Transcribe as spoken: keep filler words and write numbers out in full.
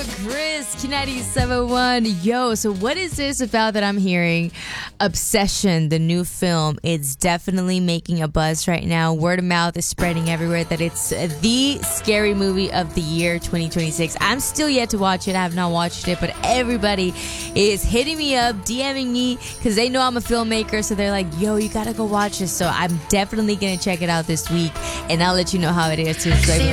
Chris, Q ninety-seven point one. Yo, so what is this about that I'm hearing? Obsession, the new film. It's definitely making a buzz right now. Word of mouth is spreading everywhere that it's the scary movie of the year twenty twenty-six. I'm still yet to watch it. I have not watched it, but everybody is hitting me up, DMing me, because they know I'm a filmmaker. So they're like, yo, you gotta go watch this. So I'm definitely gonna check it out this week, and I'll let you know how it is too. So